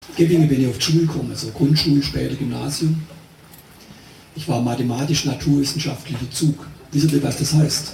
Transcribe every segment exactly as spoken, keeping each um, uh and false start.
Gewinge bin ich auf die Schule gekommen, also Grundschule, später Gymnasium. Ich war mathematisch-naturwissenschaftlicher Zug. Wisst ihr, was das heißt?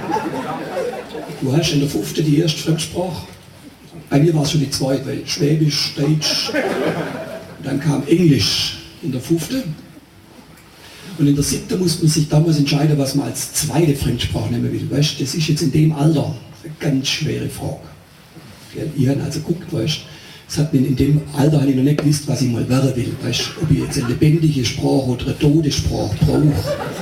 Du hast in der fünften die erste Fremdsprache. Bei mir war es schon die zweite, weil Schwäbisch, Deutsch, dann kam Englisch in der fünften. Und in der siebten musste man sich damals entscheiden, was man als zweite Fremdsprache nehmen will. Weißt, das ist jetzt in dem Alter eine ganz schwere Frage. Ich habe also geguckt, weißt, das hat mir in dem Alter habe ich noch nicht gewusst, was ich mal werden will. Weißt, ob ich jetzt eine lebendige Sprache oder eine tote Sprache brauche.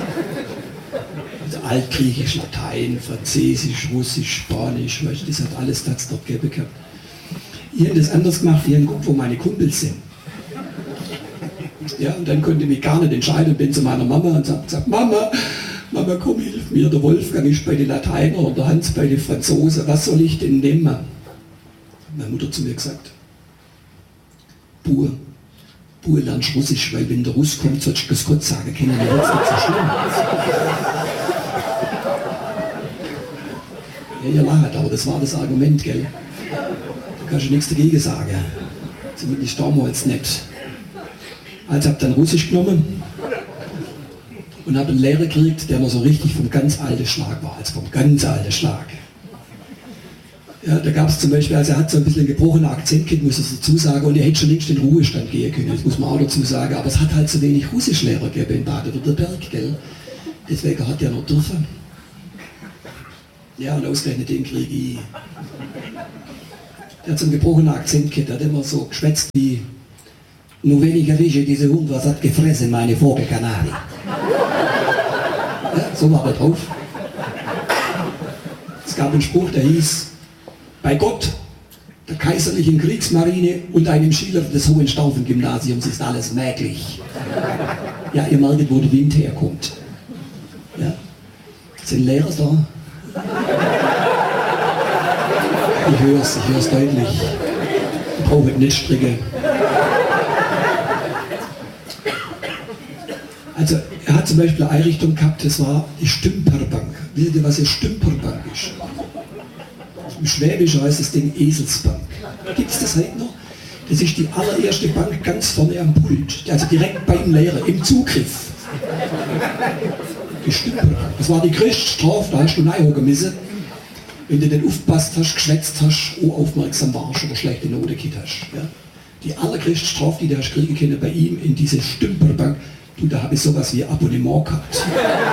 Also Altgriechisch, Latein, Französisch, Russisch, Spanisch, weißt, das hat alles das dort gegeben gehabt. Ich habe das anders gemacht, ich habe geguckt, wo meine Kumpels sind. Ja, und dann konnte ich mich gar nicht entscheiden, bin zu meiner Mama und habe gesagt, Mama, Mama, komm, hilf mir, der Wolfgang ist bei den Lateinern und der Hans bei den Franzosen, was soll ich denn nehmen? Hat meine Mutter zu mir gesagt, Bur, Bur lernst Russisch, weil wenn der Russ kommt, sollst du das Gott sagen, kennen wir jetzt nicht so schlimm. Ja, ihr lacht, aber das war das Argument, gell? Da kannst du nichts dagegen sagen. Zumindest damals nicht. Also habe dann Russisch genommen und habe einen Lehrer gekriegt, der noch so richtig vom ganz alten Schlag war, also vom ganz alten Schlag. Ja, da gab es zum Beispiel, also er hat so ein bisschen einen gebrochenen Akzent gehabt, muss ich dazu sagen, und er hätte schon längst in den Ruhestand gehen können, das muss man auch dazu sagen, aber es hat halt so wenig Russischlehrer gegeben in Baden-Württemberg, gell? Deswegen hat er noch dürfen. Ja, und ausgerechnet den kriege ich. Der hat so einen gebrochenen Akzent gehabt, der hat immer so geschwätzt wie nur wenn ich erwische, diese Hund, was hat gefressen, meine Vogelkanari. Ja, so war er drauf. Es gab einen Spruch, der hieß, bei Gott, der kaiserlichen Kriegsmarine und einem Schüler des Hohenstaufen-Gymnasiums ist alles möglich. Ja, ihr merkt, wo der Wind herkommt. Ja. Sind Lehrer da? Ich höre es, ich höre es deutlich. Ich brauche nicht stricken. Also er hat zum Beispiel eine Einrichtung gehabt, das war die Stümperbank. Wisst ihr, was eine Stümperbank ist? Im Schwäbisch heißt das Ding Eselsbank. Gibt es das heute noch? Das ist die allererste Bank ganz vorne am Pult, also direkt beim Lehrer, im Zugriff. Die Stümperbank. Das war die größte Strafe, da hast du reinhocken müssen, wenn du nicht aufgepasst hast, geschwätzt hast, unaufmerksam warst oder schlechte Note gekriegt hast. Ja? Die allergrößte Strafe, die du hast kriegen können bei ihm in diese Stümperbank, du, da habe ich sowas wie Abonnement gehabt.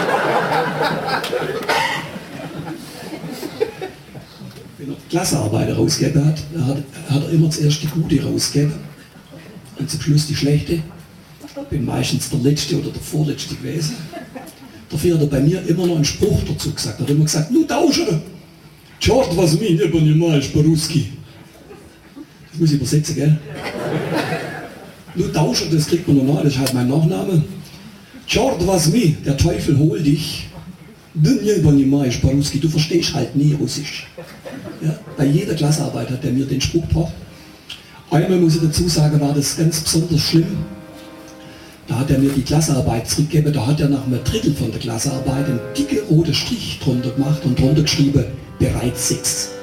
Wenn er Klassenarbeiter rausgegeben hat, hat, hat er immer zuerst die gute rausgegeben und zum Schluss die schlechte. Bin meistens der letzte oder der vorletzte gewesen. Dafür hat er bei mir immer noch einen Spruch dazu gesagt. Er hat immer gesagt, nu tausche! Chort was mi, ne poнимаешь по-русски. Das muss ich übersetzen, gell? Nu tausche, das kriegt man normal, das ist halt mein Nachname. Chort was mi, der Teufel hol dich. Du verstehst halt nie Russisch. Ja? Bei jeder Klassenarbeit hat er mir den Spruch gebracht. Einmal muss ich dazu sagen, war das ganz besonders schlimm. Da hat er mir die Klassenarbeit zurückgegeben, da hat er nach einem Drittel von der Klassenarbeit einen dicken roten Strich drunter gemacht und drunter geschrieben, bereits sechs.